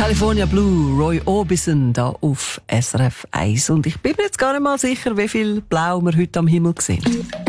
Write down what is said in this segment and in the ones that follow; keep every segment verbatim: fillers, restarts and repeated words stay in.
California Blue, Roy Orbison, da auf S R F eins. Und ich bin mir jetzt gar nicht mal sicher, wie viel Blau wir heute am Himmel sehen.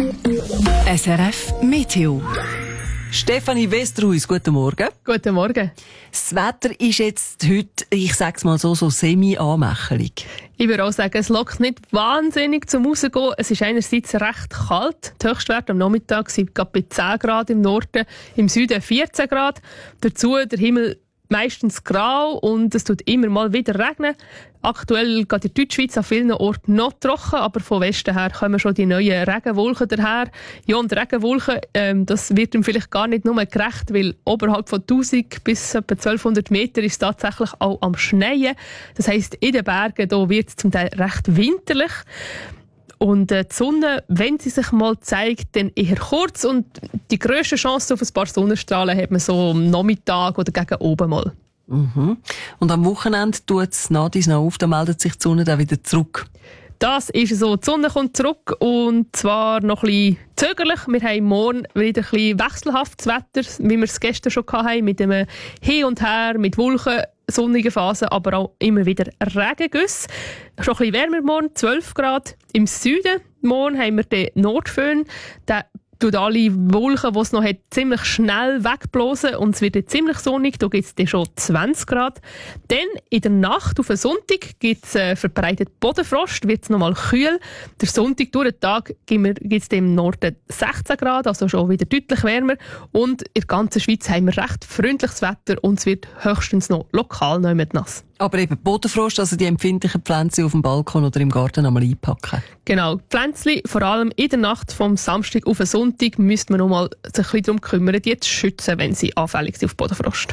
S R F Meteo. Stefanie Westerhuis, guten Morgen. Guten Morgen. Das Wetter ist jetzt heute, ich sag's mal so, so semi-anmächelig. Ich würde auch sagen, es lockt nicht wahnsinnig zum Rausgehen. Es ist einerseits recht kalt. Die Höchstwerte am Nachmittag sind gerade bei zehn Grad im Norden, im Süden vierzehn Grad. Dazu der Himmel meistens grau und es tut immer mal wieder regnen. Aktuell geht in der Deutschschweiz an vielen Orten noch trocken, aber von Westen her kommen schon die neuen Regenwolken daher. Ja, und Regenwolken, ähm, das wird ihm vielleicht gar nicht nur gerecht, weil oberhalb von tausend bis etwa zwölfhundert Meter ist es tatsächlich auch am Schneien. Das heisst, in den Bergen da wird es zum Teil recht winterlich. Und äh, die Sonne, wenn sie sich mal zeigt, dann eher kurz und die grösste Chance auf ein paar Sonnenstrahlen hat man so am Nachmittag oder gegen oben mal. Mhm. Und am Wochenende tut es nach dies noch auf, dann meldet sich die Sonne dann wieder zurück. Das ist so. Die Sonne kommt zurück und zwar noch ein bisschen zögerlich. Wir haben morgen wieder ein bisschen wechselhaftes Wetter, wie wir es gestern schon hatten, mit dem Hin und Her, mit Wolken, sonnige Phasen, aber auch immer wieder Regengüsse. Schon ein bisschen wärmer morgen, zwölf Grad. Im Süden morgen haben wir den Nordföhn. Der tut alle Wolken, die es noch hat, ziemlich schnell wegblasen und es wird dann ziemlich sonnig. Da gibt es dann schon zwanzig Grad. Dann in der Nacht auf den Sonntag gibt es äh, verbreitet Bodenfrost, wird es nochmal kühl. Der Sonntag durch den Tag gibt es im Norden sechzehn Grad, also schon wieder deutlich wärmer. Und in der ganzen Schweiz haben wir recht freundliches Wetter und es wird höchstens noch lokal noch mit nass. Aber eben Bodenfrost, also die empfindlichen Pflänzchen auf dem Balkon oder im Garten einmal einpacken. Genau, die Pflänzchen, vor allem in der Nacht vom Samstag auf den Sonntag, müsste man noch mal sich ein bisschen darum kümmern, die zu schützen, wenn sie anfällig sind auf Bodenfrost.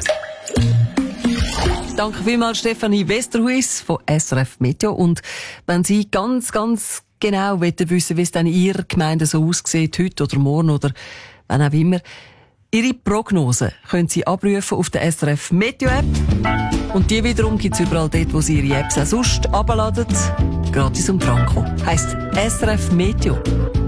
Danke vielmals Stefanie Westerhuis von S R F Meteo. Und wenn Sie ganz, ganz genau wissen wollen, wie es dann in Ihrer Gemeinde so aussieht, heute oder morgen oder wann auch immer, Ihre Prognose können Sie abrufen auf der S R F Meteo App. Und die wiederum gibt es überall dort, wo Sie Ihre Apps auch sonst runterladen. Gratis und franko. Heisst S R F Meteo.